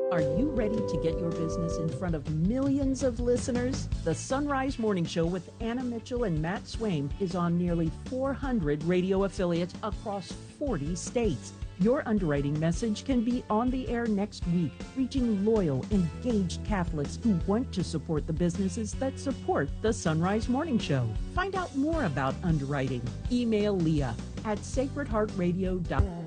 Are you ready to get your business in front of millions of listeners? The Sunrise Morning Show with Anna Mitchell and Matt Swaim is on nearly 400 radio affiliates across 40 states. Your underwriting message can be on the air next week, reaching loyal, engaged Catholics who want to support the businesses that support the Sunrise Morning Show. Find out more about underwriting. Email Leah at sacredheartradio.com.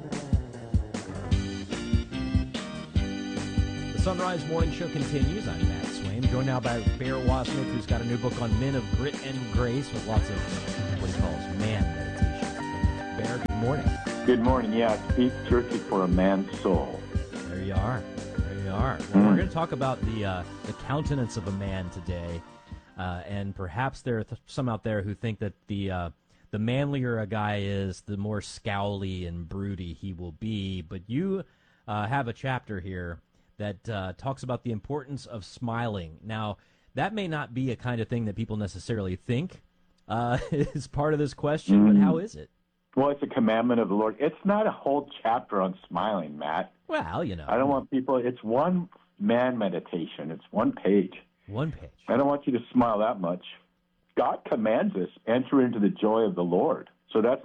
The Sunrise Morning Show continues. I'm Matt Swaim, joined now by Bear Wasmith, who's got a new book on Men of Grit and Grace with lots of what he calls man meditation. Bear, good morning. Good morning. Yeah, Beef Jerky for a Man's Soul. There you are. There you are. Well, we're going to talk about the countenance of a man today, and perhaps there are some out there who think that the manlier a guy is, the more scowly and broody he will be. But you have a chapter here that talks about the importance of smiling. Now, that may not be a kind of thing that people necessarily think is part of this question, but how is it? Well, it's a commandment of the Lord. It's not a whole chapter on smiling, Matt. Well, you know. I don't want people, it's one man meditation. It's one page. One page. I don't want you to smile that much. God commands us, enter into the joy of the Lord. So that's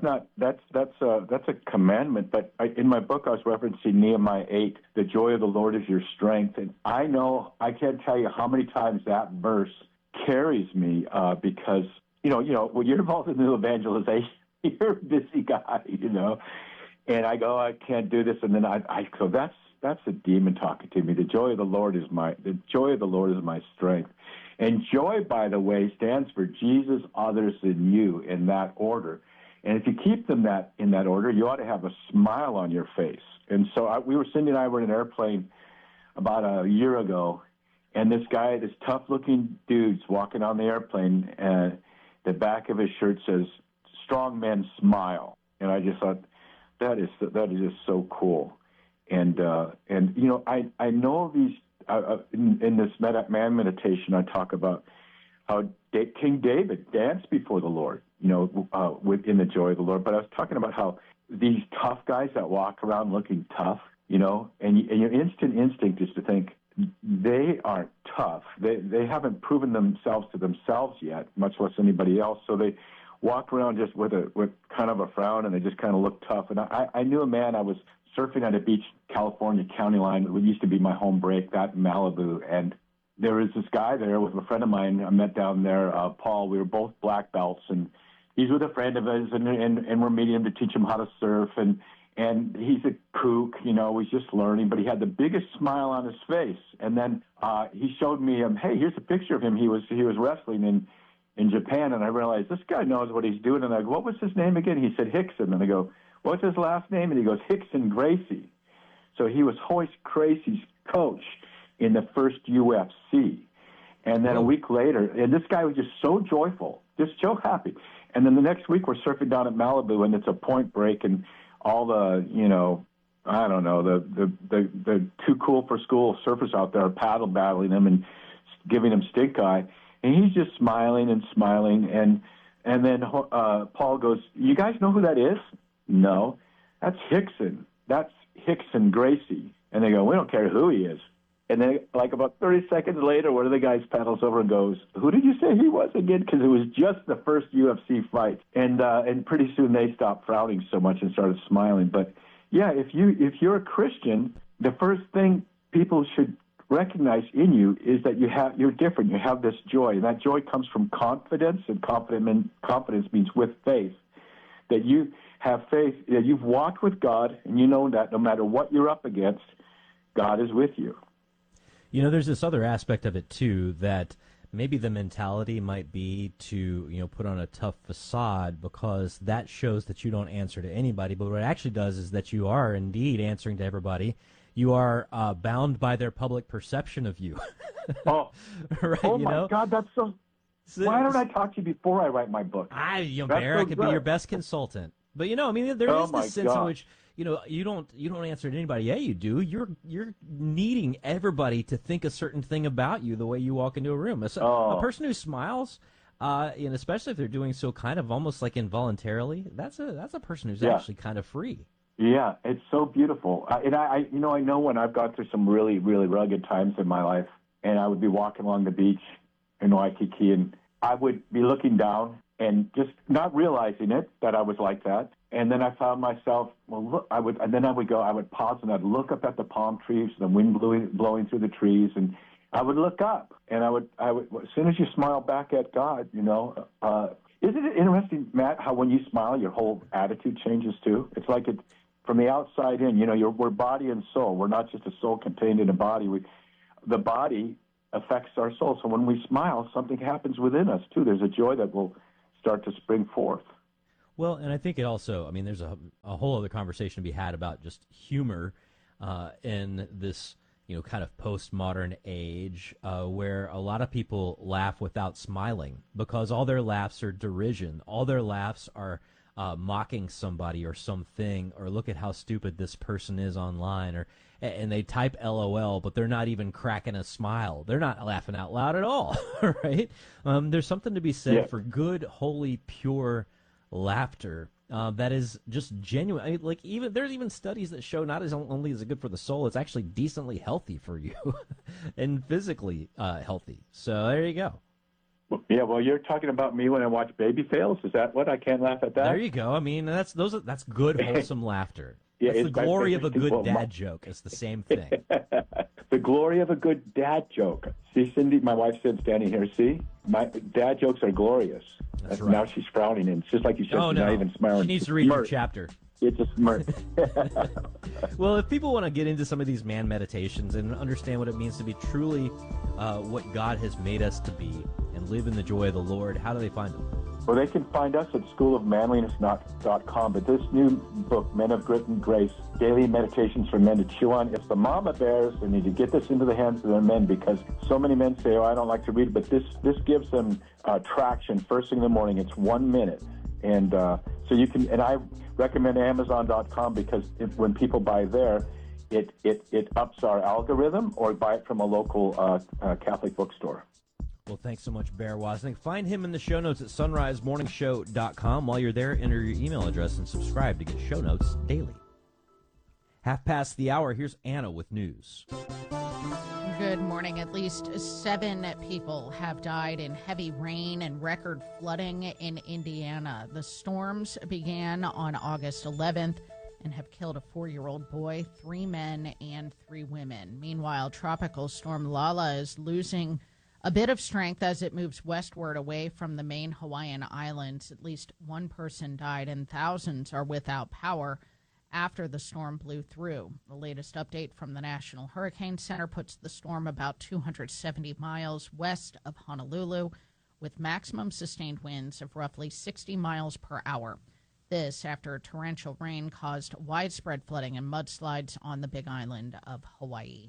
a commandment. But in my book, I was referencing Nehemiah 8, the joy of the Lord is your strength. And I know, I can't tell you how many times that verse carries me because, you know, when you're involved in the evangelization, you're a busy guy, you know. And I go, I can't do this. And then I go, that's a demon talking to me. The joy of the Lord is my strength. And joy, by the way, stands for Jesus, others, and you in that order. And if you keep them in that order, you ought to have a smile on your face. And so Cindy and I were in an airplane about a year ago, and this tough-looking dude's walking on the airplane, and the back of his shirt says, "Strong men smile." And I just thought, that is just so cool. And you know, I know these in this man meditation, I talk about how King David danced before the Lord, you know, in the joy of the Lord. But I was talking about how these tough guys that walk around looking tough, you know, and your instinct is to think they aren't tough. They haven't proven themselves to themselves yet, much less anybody else. So they walk around just with kind of a frown, and they just kind of look tough. And I knew a man. I was surfing on a beach, California county line. It used to be my home break, that in Malibu, and there was this guy there with a friend of mine I met down there, Paul. We were both black belts, and he's with a friend of his, and we're meeting him to teach him how to surf, and he's a kook, you know, he's just learning, but he had the biggest smile on his face. And then he showed me, hey, here's a picture of him. He was wrestling in Japan, and I realized this guy knows what he's doing. And I go, what was his name again? He said Hickson, and I go, what's his last name? And he goes, Hickson Gracie. So he was Hoist Gracie's coach in the first UFC. And then a week later, and this guy was just so joyful, just so happy. And then the next week we're surfing down at Malibu, and it's a point break, and all the, you know, I don't know, the too cool for school surfers out there are paddle battling him and giving him stink eye. And he's just smiling and smiling. And then Paul goes, you guys know who that is? No. That's Hickson. That's Hickson Gracie. And they go, we don't care who he is. And then, like, about 30 seconds later, one of the guys paddles over and goes, who did you say he was again? Because it was just the first UFC fight. And pretty soon they stopped frowning so much and started smiling. But, yeah, if you're a Christian, the first thing people should recognize in you is that you're different. You have this joy. And that joy comes from confidence, and confidence means with faith. That you have faith, that you've walked with God, and you know that no matter what you're up against, God is with you. You know, there's this other aspect of it, too, that maybe the mentality might be to, you know, put on a tough facade, because that shows that you don't answer to anybody. But what it actually does is that you are indeed answering to everybody. You are bound by their public perception of you. Oh, right, oh you my know? God, that's so... Why don't I talk to you before I write my book? Bear, I could be your best consultant. But, you know, I mean, there is this sense in which, you know, you don't answer to anybody. Yeah, you do. You're needing everybody to think a certain thing about you the way you walk into a room. A person who smiles, and especially if they're doing so kind of almost like involuntarily, that's a person who's actually kind of free. Yeah, it's so beautiful. I know when I've gone through some really, really rugged times in my life, and I would be walking along the beach in Waikiki, and I would be looking down and just not realizing it, that I was like that. And then I found myself, I would pause and I'd look up at the palm trees, the wind blowing through the trees, and I would look up, and I would, as soon as you smile back at God, isn't it interesting, Matt, how when you smile, your whole attitude changes too? It's like it, from the outside in, we're body and soul. We're not just a soul contained in a body. The body affects our soul. So when we smile, something happens within us too. There's a joy that will start to spring forth. Well, and I think it also, there's a whole other conversation to be had about just humor in this, kind of postmodern age where a lot of people laugh without smiling because all their laughs are derision. All their laughs are mocking somebody or something, or look at how stupid this person is online, and they type LOL, but they're not even cracking a smile. They're not laughing out loud at all, right? There's something to be said for good, holy, pure laughter that is just genuine. There's even studies that show not as only is it good for the soul, it's actually decently healthy for you and physically healthy. So there you go. Yeah, well, you're talking about me when I watch Baby Fails. Is that what? I can't laugh at that? There you go. That's good, wholesome laughter. Yeah, it's the glory of a good dad joke. It's the same thing. The glory of a good dad joke. See, Cindy, my wife said standing here, see? My dad jokes are glorious. That's right. Now she's frowning, and it's just like you said, she's not even smiling. She needs to read your chapter. It's a smirk. Well, if people want to get into some of these man meditations and understand what it means to be truly what God has made us to be and live in the joy of the Lord, how do they find them? Well, they can find us at schoolofmanliness.com. But this new book, Men of Grit and Grace, Daily Meditations for Men to Chew On, it's the mama bears that need to get this into the hands of their men, because so many men say, I don't like to read, but this gives them traction first thing in the morning. It's 1 minute. And so you can, and I recommend Amazon.com because when people buy there, it ups our algorithm, or buy it from a local Catholic bookstore. Well, thanks so much, Bear Wozniak. Find him in the show notes at sunrisemorningshow.com. While you're there, enter your email address and subscribe to get show notes daily. 5:30, here's Anna with news. Good morning. At least 7 people have died in heavy rain and record flooding in Indiana. The storms began on August 11th and have killed a 4-year-old boy, 3 men, and 3 women. Meanwhile, Tropical Storm Lala is losing a bit of strength as it moves westward away from the main Hawaiian islands. At least 1 person died and thousands are without power after the storm blew through. The latest update from the National Hurricane Center puts the storm about 270 miles west of Honolulu, with maximum sustained winds of roughly 60 miles per hour. This after torrential rain caused widespread flooding and mudslides on the Big Island of Hawaii.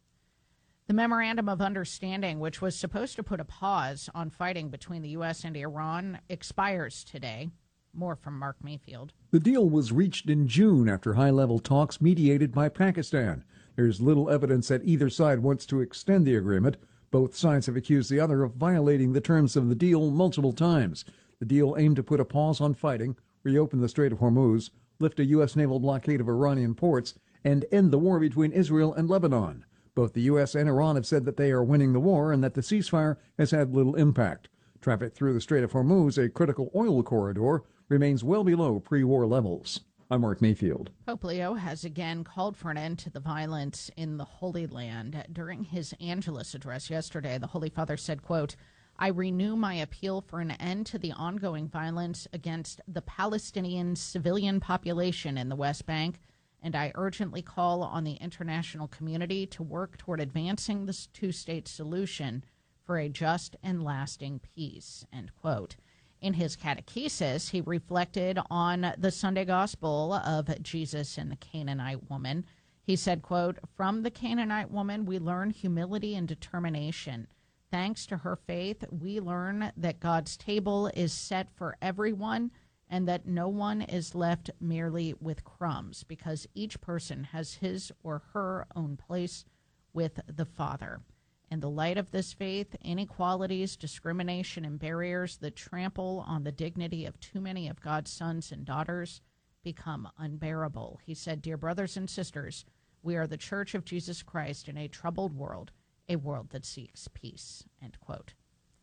The Memorandum of Understanding, which was supposed to put a pause on fighting between the U.S. and Iran, expires today. More from Mark Mayfield. The deal was reached in June after high-level talks mediated by Pakistan. There's little evidence that either side wants to extend the agreement. Both sides have accused the other of violating the terms of the deal multiple times. The deal aimed to put a pause on fighting, reopen the Strait of Hormuz, lift a U.S. naval blockade of Iranian ports, and end the war between Israel and Lebanon. Both the U.S. and Iran have said that they are winning the war and that the ceasefire has had little impact. Traffic through the Strait of Hormuz, a critical oil corridor, remains well below pre-war levels. I'm Mark Mayfield. Pope Leo has again called for an end to the violence in the Holy Land. During his Angelus address yesterday, the Holy Father said, quote, I renew my appeal for an end to the ongoing violence against the Palestinian civilian population in the West Bank, and I urgently call on the international community to work toward advancing this two-state solution for a just and lasting peace, end quote. In his catechesis, he reflected on the Sunday gospel of Jesus and the Canaanite woman. He said, quote, from the Canaanite woman, we learn humility and determination. Thanks to her faith, we learn that God's table is set for everyone and that no one is left merely with crumbs, because each person has his or her own place with the Father. In the light of this faith, inequalities, discrimination, and barriers that trample on the dignity of too many of God's sons and daughters become unbearable. He said, "Dear brothers and sisters, we are the Church of Jesus Christ in a troubled world, a world that seeks peace," end quote.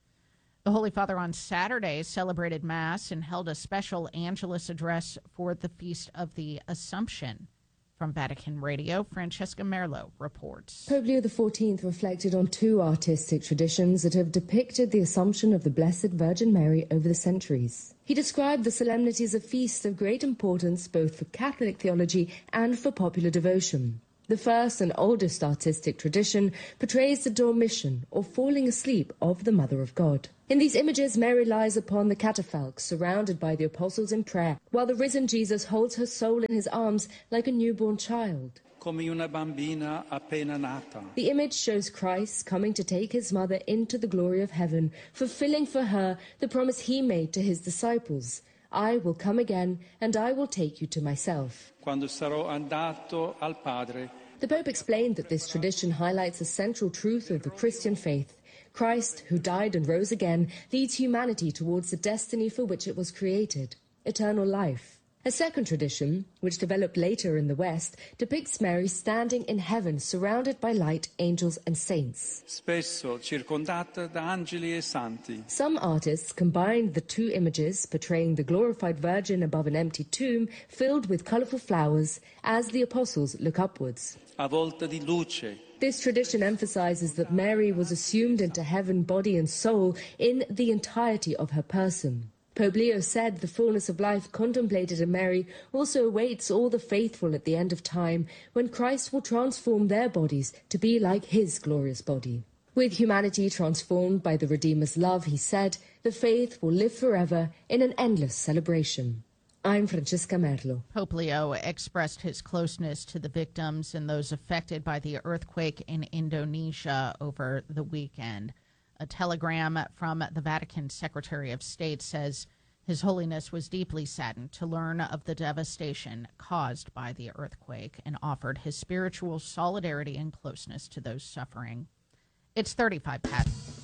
The Holy Father on Saturday celebrated Mass and held a special Angelus address for the Feast of the Assumption. From Vatican Radio, Francesca Merlo reports. Pope Leo XIV reflected on two artistic traditions that have depicted the Assumption of the Blessed Virgin Mary over the centuries. He described the solemnity as a feast of great importance both for Catholic theology and for popular devotion. The first and oldest artistic tradition portrays the dormition, or falling asleep, of the Mother of God. In these images, Mary lies upon the catafalque, surrounded by the apostles in prayer, while the risen Jesus holds her soul in his arms like a newborn child. Come una bambina appena nata. The image shows Christ coming to take his mother into the glory of heaven, fulfilling for her the promise he made to his disciples. I will come again, and I will take you to myself. Quando sarò andato al Padre. The Pope explained that this tradition highlights a central truth of the Christian faith. Christ, who died and rose again, leads humanity towards the destiny for which it was created, eternal life. A second tradition, which developed later in the West, depicts Mary standing in heaven, surrounded by light, angels and saints. Spesso circondata da angeli e santi. Some artists combined the two images, portraying the glorified Virgin above an empty tomb filled with colourful flowers, as the apostles look upwards. Avvolta di luce. This tradition emphasizes that Mary was assumed into heaven, body and soul, in the entirety of her person. Pope Leo said the fullness of life contemplated in Mary also awaits all the faithful at the end of time, when Christ will transform their bodies to be like his glorious body. With humanity transformed by the Redeemer's love, he said, the faith will live forever in an endless celebration. I'm Francesca Merlo. Pope Leo expressed his closeness to the victims and those affected by the earthquake in Indonesia over the weekend. A telegram from the Vatican Secretary of State says His Holiness was deeply saddened to learn of the devastation caused by the earthquake and offered his spiritual solidarity and closeness to those suffering. It's 35 past.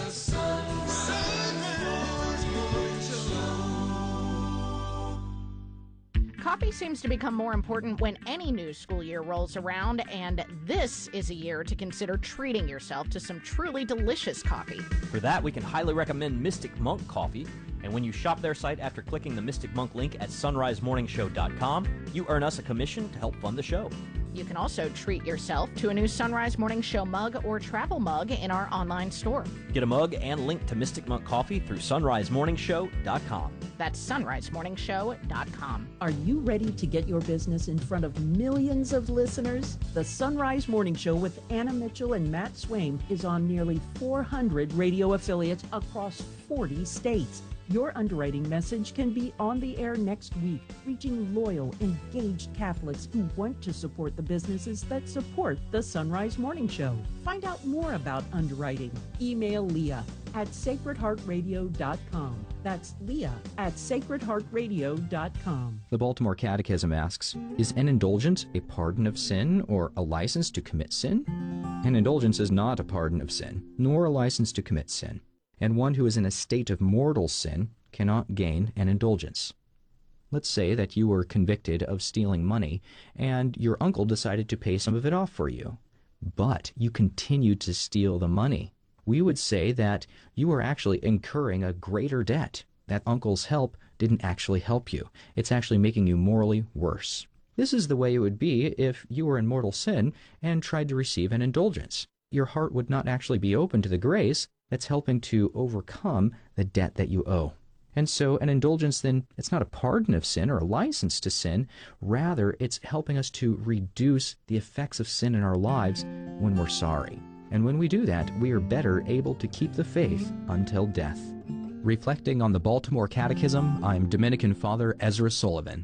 Coffee seems to become more important when any new school year rolls around, and this is a year to consider treating yourself to some truly delicious coffee. For that, we can highly recommend Mystic Monk Coffee, and when you shop their site after clicking the Mystic Monk link at sunrisemorningshow.com, you earn us a commission to help fund the show. You can also treat yourself to a new Sunrise Morning Show mug or travel mug in our online store. Get a mug and link to Mystic Monk Coffee through sunrisemorningshow.com. That's sunrisemorningshow.com. Are you ready to get your business in front of millions of listeners? The Sunrise Morning Show with Anna Mitchell and Matt Swaim is on nearly 400 radio affiliates across 40 states. Your underwriting message can be on the air next week, reaching loyal, engaged Catholics who want to support the businesses that support the Sunrise Morning Show. Find out more about underwriting. Email Leah at sacredheartradio.com. That's Leah at sacredheartradio.com. The Baltimore Catechism asks, is an indulgence a pardon of sin or a license to commit sin? An indulgence is not a pardon of sin, nor a license to commit sin. And one who is in a state of mortal sin cannot gain an indulgence. Let's say that you were convicted of stealing money, and your uncle decided to pay some of it off for you, but you continued to steal the money. We would say that you are actually incurring a greater debt. That uncle's help didn't actually help you. It's actually making you morally worse. This is the way it would be if you were in mortal sin and tried to receive an indulgence. Your heart would not actually be open to the grace that's helping to overcome the debt that you owe. And so an indulgence, then, it's not a pardon of sin or a license to sin. Rather, it's helping us to reduce the effects of sin in our lives when we're sorry. And when we do that, we are better able to keep the faith until death. Reflecting on the Baltimore Catechism, I'm Dominican Father Ezra Sullivan.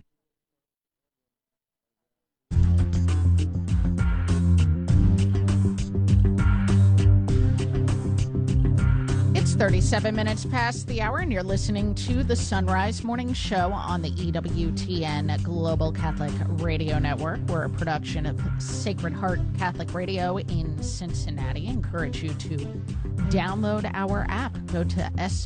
It's 37 minutes past the hour, and you're listening to the Sunrise Morning Show on the EWTN Global Catholic Radio Network. We're a production of Sacred Heart Catholic Radio in Cincinnati. I encourage you to download our app go to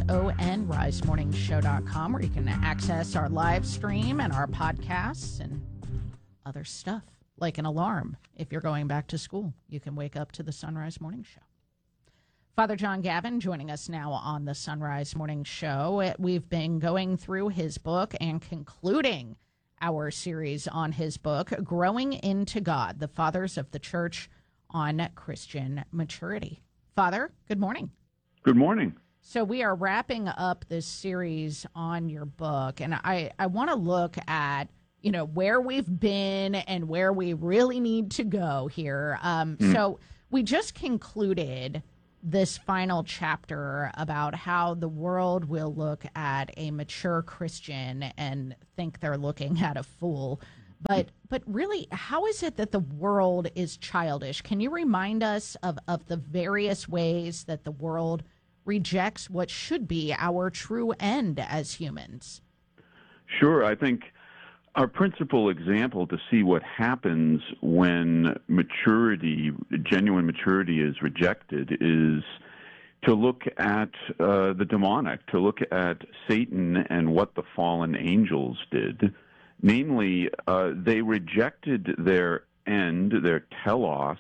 sonrisemorningshow.com where you can access our live stream and our podcasts and other stuff, like an alarm. If you're going back to school, you can wake up to the Sunrise Morning Show. Father John Gavin joining us now on the Sunrise Morning Show. We've been going through his book and concluding our series on his book, Growing into God, the Fathers of the Church on Christian Maturity. Father, good morning. Good morning. So we are wrapping up this series on your book, and I want to look at, where we've been and where we really need to go here. So we just concluded this final chapter about how the world will look at a mature Christian and think they're looking at a fool. But really, how is it that the world is childish? Can you remind us of the various ways that the world rejects what should be our true end as humans? Sure. I think our principal example to see what happens when maturity, genuine maturity, is rejected is to look at the demonic, to look at Satan and what the fallen angels did. Namely, they rejected their end, their telos,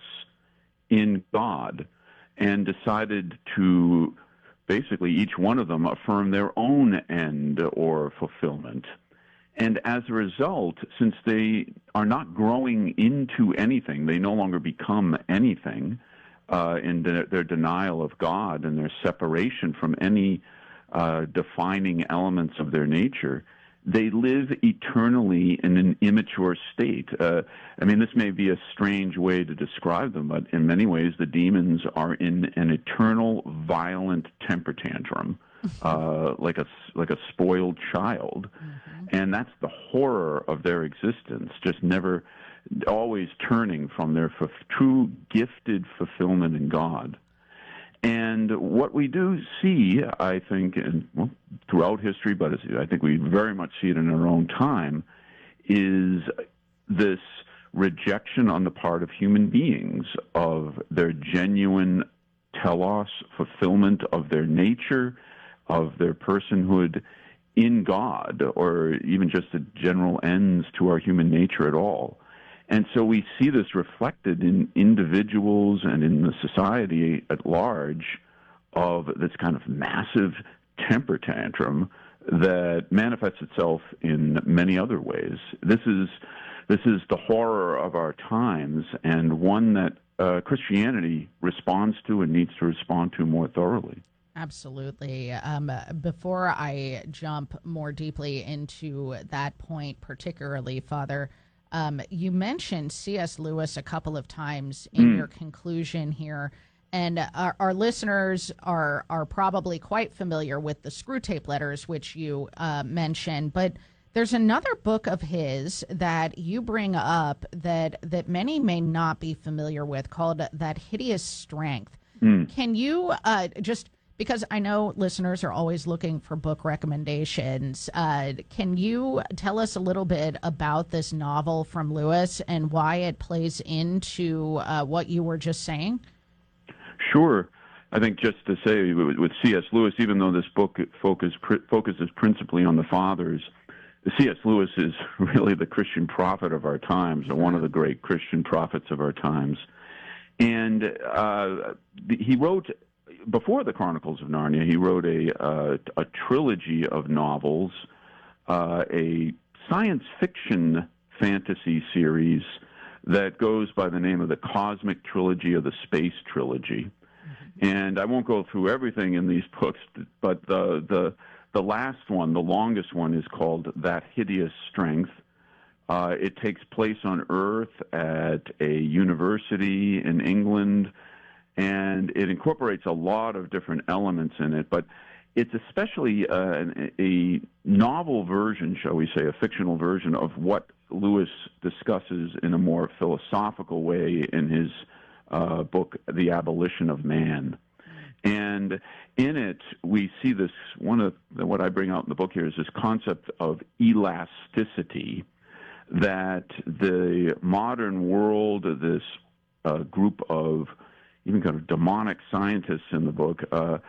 in God, and decided to basically each one of them affirm their own end or fulfillment. And as a result, since they are not growing into anything, they no longer become anything in their denial of God and their separation from any defining elements of their nature, they live eternally in an immature state. This may be a strange way to describe them, but in many ways the demons are in an eternal violent temper tantrum, like a spoiled child. Mm-hmm. And that's the horror of their existence, just never, always turning from their true gifted fulfillment in God. And what we do see, I think, throughout history, but I think we very much see it in our own time, is this rejection on the part of human beings of their genuine telos, fulfillment of their nature, of their personhood in God, or even just the general ends to our human nature at all. And so we see this reflected in individuals and in the society at large of this kind of massive temper tantrum that manifests itself in many other ways. This is the horror of our times, and one that Christianity responds to and needs to respond to more thoroughly. Absolutely. Before I jump more deeply into that point, particularly, Father, you mentioned C.S. Lewis a couple of times in your conclusion here, and our listeners are probably quite familiar with the Screwtape Letters, which you mentioned, but there's another book of his that you bring up that many may not be familiar with, called That Hideous Strength. Can you just... because I know listeners are always looking for book recommendations. Can you tell us a little bit about this novel from Lewis and why it plays into what you were just saying? Sure. I think just to say, with C.S. Lewis, even though this book focuses principally on the Fathers, C.S. Lewis is really the Christian prophet of our times, or one of the great Christian prophets of our times. And he wrote... before the Chronicles of Narnia, he wrote a trilogy of novels, a science fiction fantasy series that goes by the name of the Cosmic Trilogy or the Space Trilogy. Mm-hmm. And I won't go through everything in these books, but the last one, the longest one, is called That Hideous Strength. It takes place on Earth at a university in England, and it incorporates a lot of different elements in it, but it's especially a novel version, shall we say, a fictional version of what Lewis discusses in a more philosophical way in his book, The Abolition of Man. And in it, we see this, what I bring out in the book here is this concept of elasticity, that the modern world, this group of even kind of demonic scientists in the book,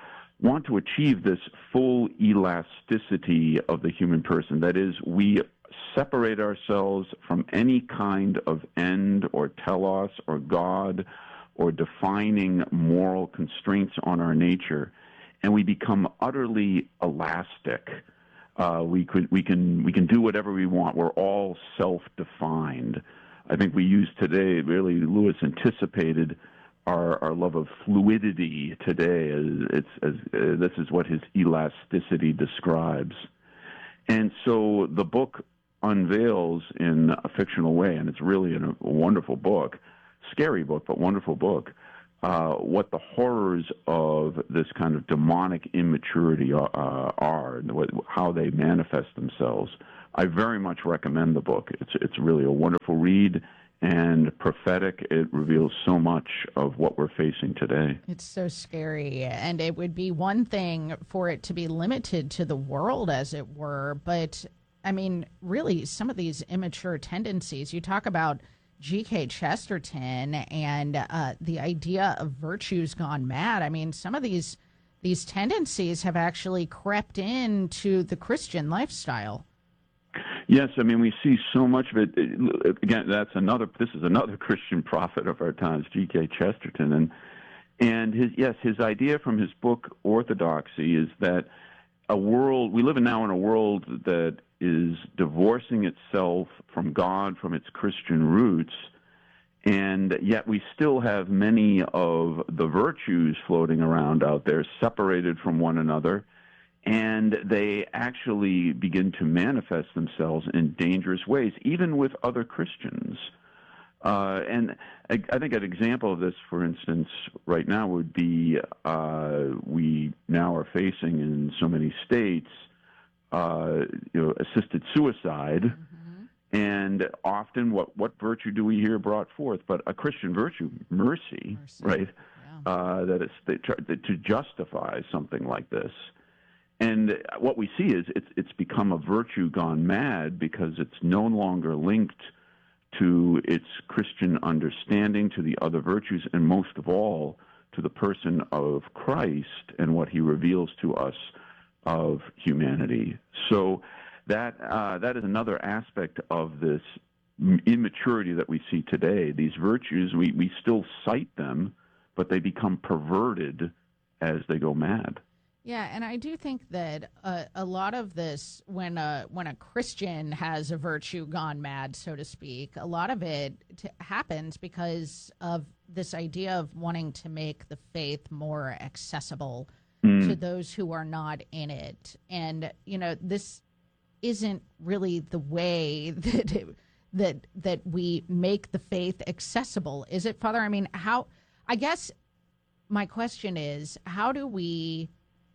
want to achieve this full elasticity of the human person. That is, we separate ourselves from any kind of end or telos or God or defining moral constraints on our nature, and we become utterly elastic. We can do whatever we want. We're all self-defined. I think we use today, really, Lewis anticipated our love of fluidity today. This is what his elasticity describes. And so the book unveils in a fictional way, and it's really a wonderful book, scary book, but wonderful book, what the horrors of this kind of demonic immaturity are, and how they manifest themselves. I very much recommend the book. It's really a wonderful read and prophetic. It reveals so much of what we're facing today. It's so scary, and it would be one thing for it to be limited to the world, as it were, but I mean, really, some of these immature tendencies, you talk about G.K. Chesterton and the idea of virtues gone mad. I mean, some of these tendencies have actually crept into the Christian lifestyle. Yes, I mean, we see so much of it. Again, this is another Christian prophet of our times, G.K. Chesterton, and his idea from his book Orthodoxy is that we live now in a world that is divorcing itself from God, from its Christian roots, and yet we still have many of the virtues floating around out there, separated from one another, and they actually begin to manifest themselves in dangerous ways, even with other Christians. And I think an example of this, for instance, right now would be we now are facing in so many states assisted suicide. Mm-hmm. And often what virtue do we hear brought forth but a Christian virtue, mercy. Right? Yeah. That is to justify something like this. And what we see is it's become a virtue gone mad because it's no longer linked to its Christian understanding, to the other virtues, and most of all, to the person of Christ and what he reveals to us of humanity. So that is another aspect of this immaturity that we see today. These virtues, we still cite them, but they become perverted as they go mad. Yeah, and I do think that a lot of this, when a Christian has a virtue gone mad, so to speak, a lot of it happens because of this idea of wanting to make the faith more accessible to those who are not in it. And, this isn't really the way that we make the faith accessible, is it, Father? I mean, I guess my question is, how do we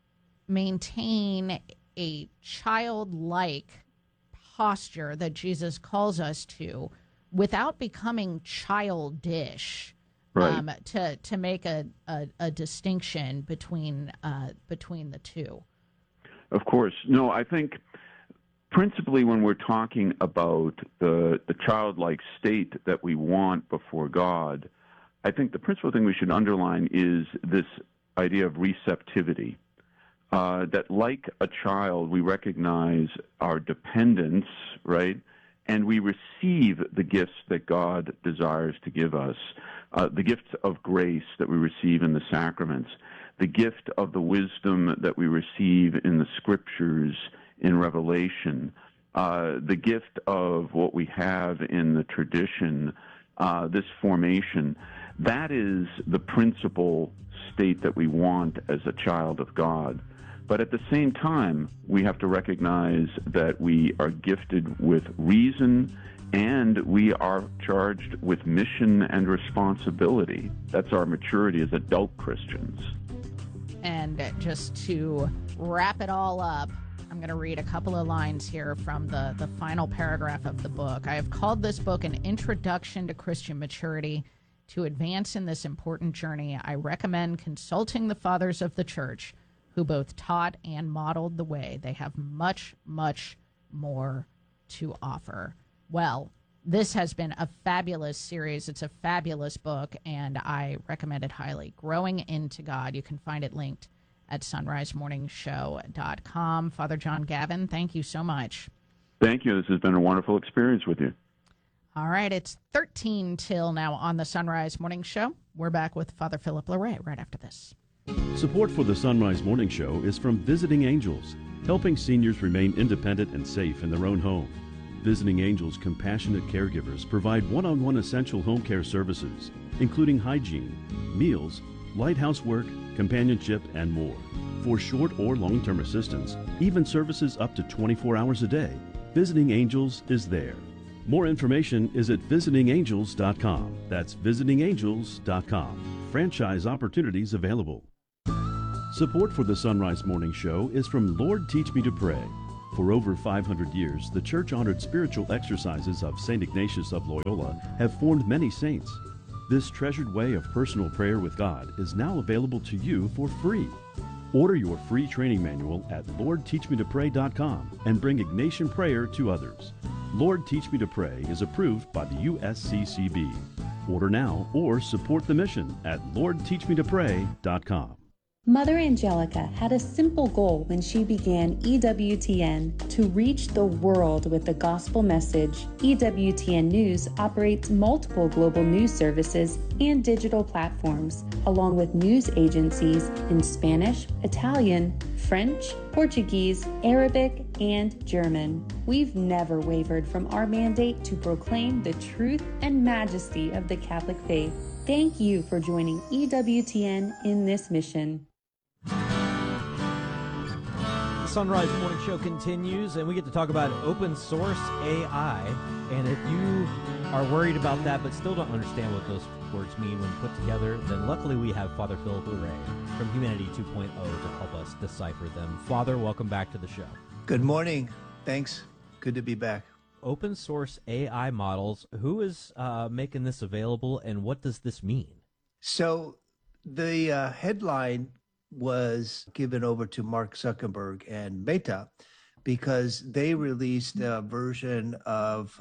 maintain a childlike posture that Jesus calls us to without becoming childish, right? To make a distinction between the two. Of course. No, I think principally when we're talking about the childlike state that we want before God, I think the principal thing we should underline is this idea of receptivity. That like a child, we recognize our dependence, right? And we receive the gifts that God desires to give us, the gifts of grace that we receive in the sacraments, the gift of the wisdom that we receive in the scriptures, in Revelation, the gift of what we have in the tradition, this formation. That is the principal state that we want as a child of God. But at the same time, we have to recognize that we are gifted with reason and we are charged with mission and responsibility. That's our maturity as adult Christians. And just to wrap it all up, I'm going to read a couple of lines here from the final paragraph of the book. I have called this book an introduction to Christian maturity. To advance in this important journey, I recommend consulting the fathers of the Church, who both taught and modeled the way. They have much, much more to offer. Well, this has been a fabulous series. It's a fabulous book, and I recommend it highly. Growing into God. You can find it linked at sunrisemorningshow.com. Father John Gavin, thank you so much. Thank you. This has been a wonderful experience with you. All right, it's 13 till now on the Sunrise Morning Show. We're back with Father Philip Larray right after this. Support for the Sunrise Morning Show is from Visiting Angels, helping seniors remain independent and safe in their own home. Visiting Angels compassionate caregivers provide one-on-one essential home care services, including hygiene, meals, light housework, companionship, and more. For short or long-term assistance, even services up to 24 hours a day, Visiting Angels is there. More information is at visitingangels.com. That's visitingangels.com. Franchise opportunities available. Support for the Sunrise Morning Show is from Lord Teach Me to Pray. For over 500 years, the church-honored spiritual exercises of St. Ignatius of Loyola have formed many saints. This treasured way of personal prayer with God is now available to you for free. Order your free training manual at LordTeachMeToPray.com and bring Ignatian prayer to others. Lord Teach Me to Pray is approved by the USCCB. Order now or support the mission at LordTeachMeToPray.com. Mother Angelica had a simple goal when she began EWTN: to reach the world with the gospel message. EWTN News operates multiple global news services and digital platforms, along with news agencies in Spanish, Italian, French, Portuguese, Arabic, and German. We've never wavered from our mandate to proclaim the truth and majesty of the Catholic faith. Thank you for joining EWTN in this mission. The Sunrise Morning Show continues, and we get to talk about open source AI. And if you are worried about that but still don't understand what those words mean when put together, then luckily we have Father Philip Larray from Humanity 2.0 to help us decipher them. Father, welcome back to the show. Good morning. Thanks. Good to be back. Open source AI models, who is making this available, and what does this mean? So the headline was given over to Mark Zuckerberg and Meta because they released a version of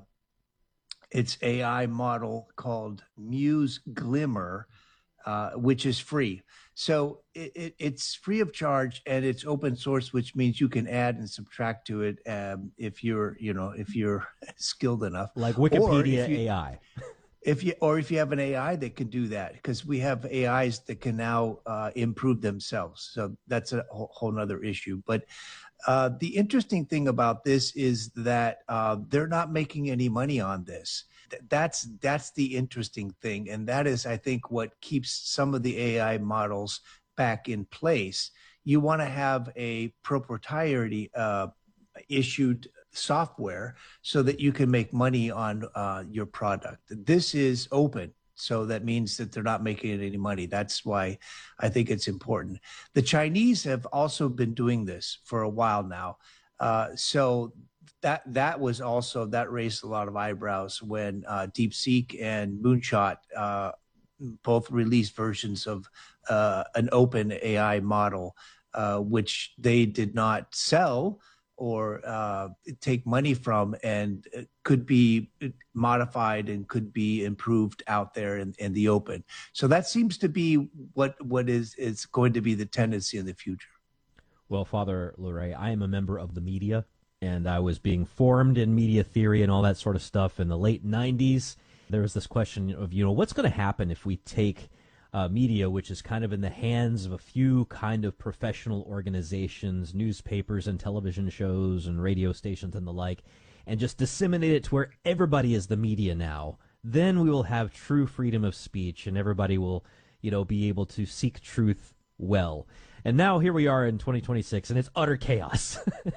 its AI model called Muse Glimmer, which is free. So it's free of charge and it's open source, which means you can add and subtract to it if you're skilled enough. Like Wikipedia AI. If you have an AI that can do that, because we have AIs that can now improve themselves. So that's a whole nother issue. But the interesting thing about this is that they're not making any money on this. That's the interesting thing. And that is, I think, what keeps some of the AI models back in place. You want to have a proprietary issued software so that you can make money on your product. This is open, so that means that they're not making any money. That's why I think it's important. The Chinese have also been doing this for a while now. So that was also, that raised a lot of eyebrows when DeepSeek and Moonshot both released versions of an open AI model, which they did not sell or take money from, and could be modified and could be improved out there in the open. So that seems to be what is going to be the tendency in the future. Well, Father Larray, I am a member of the media, and I was being formed in media theory and all that sort of stuff in the late 90s. There was this question of, what's going to happen if we take media, which is kind of in the hands of a few kind of professional organizations, newspapers and television shows and radio stations and the like, and just disseminate it to where everybody is the media now. Then we will have true freedom of speech, and everybody will, be able to seek truth well. And now here we are in 2026, and it's utter chaos.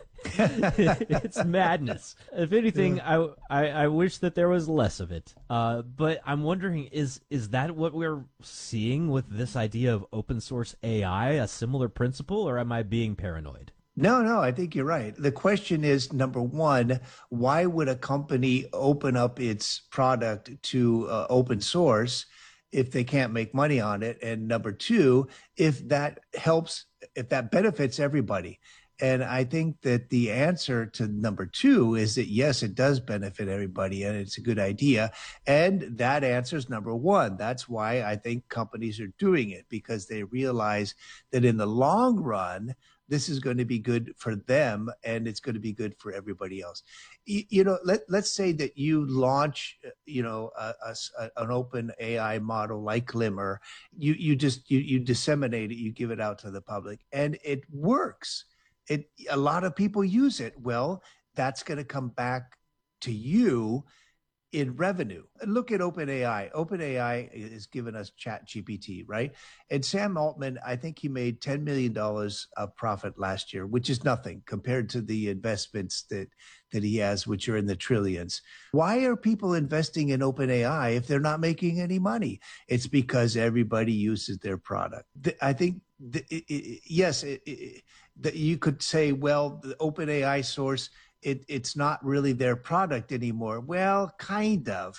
It's madness. If anything, I wish that there was less of it. But I'm wondering, is that what we're seeing with this idea of open source AI, a similar principle, or am I being paranoid? No, I think you're right. The question is, number one, why would a company open up its product to open source if they can't make money on it? And number two, if that benefits everybody. And I think that the answer to number two is that, yes, it does benefit everybody and it's a good idea. And that answer is number one. That's why I think companies are doing it, because they realize that in the long run, this is going to be good for them and it's going to be good for everybody else. Let's say that you launch, an open AI model like Glimmer. You disseminate it, you give it out to the public, and it works. A lot of people use it. Well, that's going to come back to you in revenue. Look at OpenAI. OpenAI has given us ChatGPT, right? And Sam Altman, I think he made $10 million of profit last year, which is nothing compared to the investments that he has, which are in the trillions. Why are people investing in OpenAI if they're not making any money? It's because everybody uses their product. I think, yes, you could say, well, the OpenAI source, it's not really their product anymore. Well, kind of.